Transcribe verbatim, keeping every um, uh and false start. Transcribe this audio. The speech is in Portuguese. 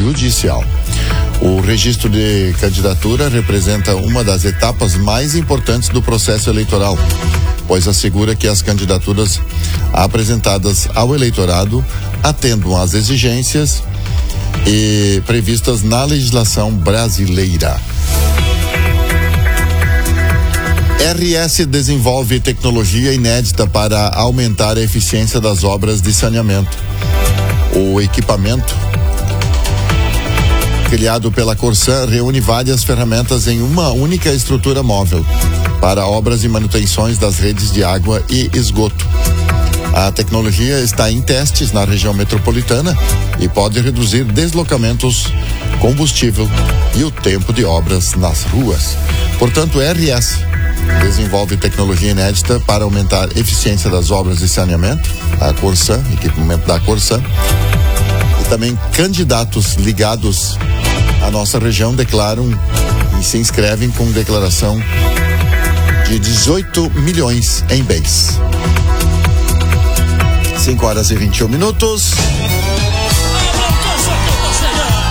judicial. O registro de candidatura representa uma das etapas mais importantes do processo eleitoral, pois assegura que as candidaturas apresentadas ao eleitorado atendam às exigências e previstas na legislação brasileira. R S desenvolve tecnologia inédita para aumentar a eficiência das obras de saneamento. O equipamento, criado pela Corsan, reúne várias ferramentas em uma única estrutura móvel para obras e manutenções das redes de água e esgoto. A tecnologia está em testes na região metropolitana e pode reduzir deslocamentos, combustível e o tempo de obras nas ruas. Portanto, R S desenvolve tecnologia inédita para aumentar a eficiência das obras de saneamento, a Corsan, equipamento da Corsan. E também candidatos ligados à nossa região declaram e se inscrevem com declaração de dezoito milhões em bens. cinco horas e vinte e um minutos.